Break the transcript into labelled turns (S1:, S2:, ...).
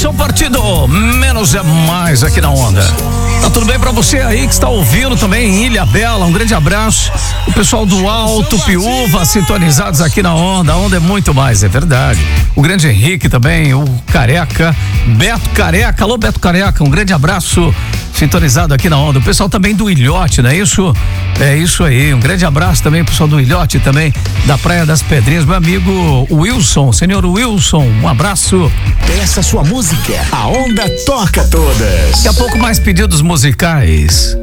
S1: Atenção, partido, menos é mais aqui na Onda. Tá tudo bem pra você aí que está ouvindo também em Ilha Bela? Um grande abraço. O pessoal do Alto Piúva sintonizados aqui na Onda. A Onda é muito mais, é verdade. O grande Henrique também, o Careca, Beto Careca. Alô, Beto Careca, um grande abraço. Sintonizado aqui na Onda. O pessoal também do Ilhote, não é isso? É isso aí. Um grande abraço também, pessoal do Ilhote também, da Praia das Pedrinhas. Meu amigo Wilson, senhor Wilson, um abraço.
S2: Peça sua música, a Onda toca todas.
S1: Daqui a pouco mais pedidos musicais.